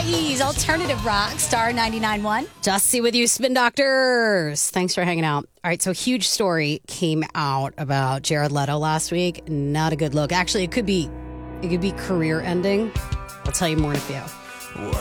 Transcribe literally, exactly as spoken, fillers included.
Hawaii's alternative rock, Star ninety-nine point one. Dusty with you, Spin Doctors. Thanks for hanging out. All right, so huge story came out about Jared Leto last week. Not a good look. Actually, it could be, it could be career ending. I'll tell you more in a few.